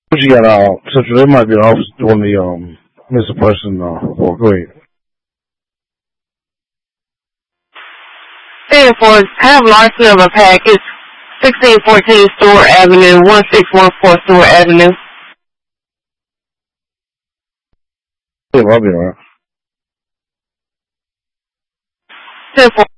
What you got, Central? They might be an officer doing the, missing person, go ahead. Therefore, have larceny of a package, 1614 Stewart Avenue, 1614 Stewart Avenue. Yeah, I'll be alright. 10-4.